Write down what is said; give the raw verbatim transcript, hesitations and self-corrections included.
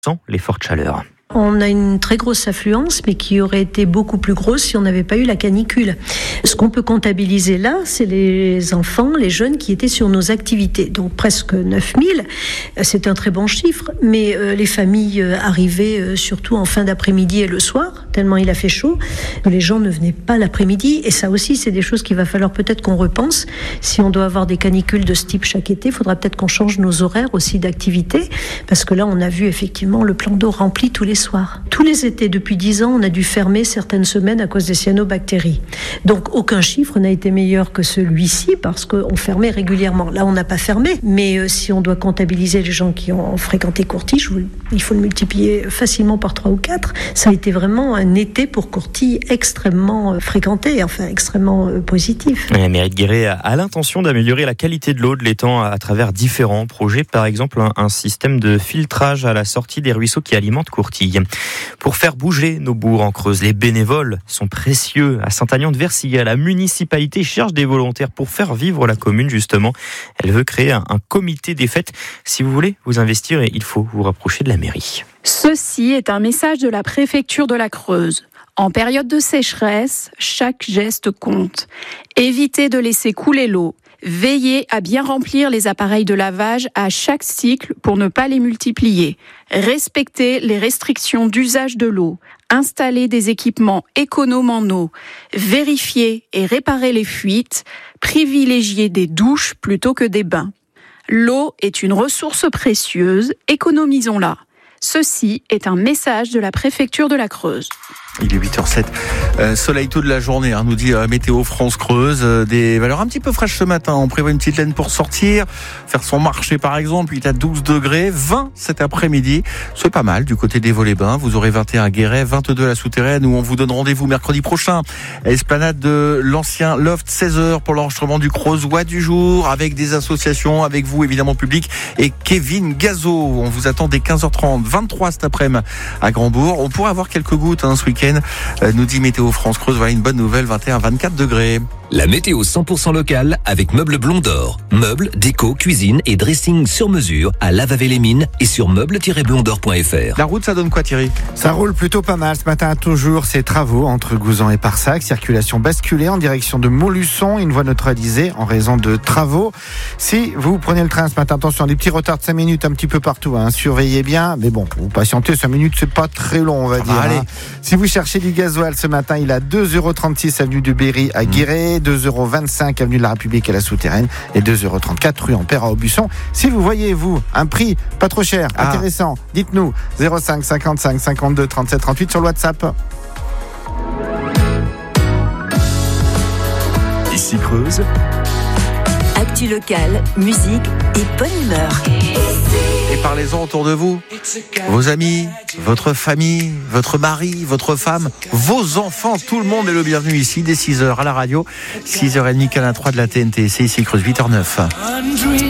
sans les fortes chaleurs. On a une très grosse affluence, mais qui aurait été beaucoup plus grosse si on n'avait pas eu la canicule. Ce qu'on peut comptabiliser là, c'est les enfants, les jeunes qui étaient sur nos activités. Donc presque neuf mille, c'est un très bon chiffre, mais euh, les familles euh, arrivaient euh, surtout en fin d'après-midi et le soir, tellement il a fait chaud. Les gens ne venaient pas l'après-midi, et ça aussi, c'est des choses qu'il va falloir peut-être qu'on repense. Si on doit avoir des canicules de ce type chaque été, il faudra peut-être qu'on change nos horaires aussi d'activité, parce que là, on a vu effectivement le plan d'eau rempli tous les soir. Tous les étés, depuis dix ans, on a dû fermer certaines semaines à cause des cyanobactéries. Donc, aucun chiffre n'a été meilleur que celui-ci parce qu'on fermait régulièrement. Là, on n'a pas fermé, mais euh, si on doit comptabiliser les gens qui ont fréquenté Courtille, il faut le multiplier facilement par trois ou quatre. Ça a été vraiment un été pour Courtille extrêmement fréquenté, enfin extrêmement euh, positif. La mairie de Guéret a l'intention d'améliorer la qualité de l'eau de l'étang à travers différents projets, par exemple un, un système de filtrage à la sortie des ruisseaux qui alimentent Courtille. Pour faire bouger nos bourgs en Creuse, les bénévoles sont précieux. À Saint-Aignan-de-Versillat, la municipalité cherche des volontaires pour faire vivre la commune, justement. Elle veut créer un, un comité des fêtes. Si vous voulez vous investir, il faut vous rapprocher de la mairie. Ceci est un message de la préfecture de la Creuse. En période de sécheresse, chaque geste compte. Évitez de laisser couler l'eau. Veillez à bien remplir les appareils de lavage à chaque cycle pour ne pas les multiplier. Respectez les restrictions d'usage de l'eau. Installez des équipements économes en eau. Vérifiez et réparez les fuites. Privilégiez des douches plutôt que des bains. L'eau est une ressource précieuse, économisons-la. Ceci est un message de la préfecture de la Creuse. Il est huit heures zéro sept. Euh, soleil tout de la journée, hein, nous dit euh, Météo France Creuse. Euh, des valeurs un petit peu fraîches ce matin. On prévoit une petite laine pour sortir, faire son marché par exemple. Il est à douze degrés, vingt cet après-midi. C'est pas mal du côté des Vaux-les-Bains. Vous aurez vingt et un à Guéret, vingt-deux à la Souterraine, où on vous donne rendez-vous mercredi prochain à l'esplanade de l'ancien Loft, seize heures pour l'enregistrement du Creusois du jour, avec des associations, avec vous évidemment public, et Kevin Gazo. On vous attend dès quinze heures trente, vingt-trois cet après-midi à Grandbourg. On pourrait avoir quelques gouttes hein, ce week-end. Euh, nous dit Météo France Creuse, voilà une bonne nouvelle, vingt et un à vingt-quatre degrés. La météo cent pour cent locale avec Meubles Blond d'Or. Meubles, déco, cuisine et dressing sur mesure à Lavavé-les-Mines et sur meubles tiret blond d'or point f r. La route, ça donne quoi Thierry ? Ça roule plutôt pas mal ce matin, toujours ces travaux entre Gouzan et Parsac. Circulation basculée en direction de Montluçon, une voie neutralisée en raison de travaux. Si vous prenez le train ce matin, attention, des petits retards de cinq minutes un petit peu partout, hein. Surveillez bien, mais bon, vous patientez, cinq minutes c'est pas très long on va dire. Allez. Hein. Si vous cherchez du gasoil ce matin, il a deux euros trente-six avenue du Berry à Guéret, deux euros vingt-cinq avenue de la République à la Souterraine et deux euros trente-quatre rue Ampère à Aubusson. Si vous voyez, vous, un prix pas trop cher, ah. intéressant, dites-nous zéro cinq cinquante-cinq cinquante-deux trente-sept trente-huit sur le WhatsApp. Ici Creuse. Actu locale, musique et bonne humeur. Et parlez-en autour de vous. Vos amis, votre famille, votre mari, votre femme, vos enfants, tout le monde est le bienvenu ici dès six heures à la radio, six heures trente, canal trois de la T N T. C'est ici Creuse, huit heures zéro neuf.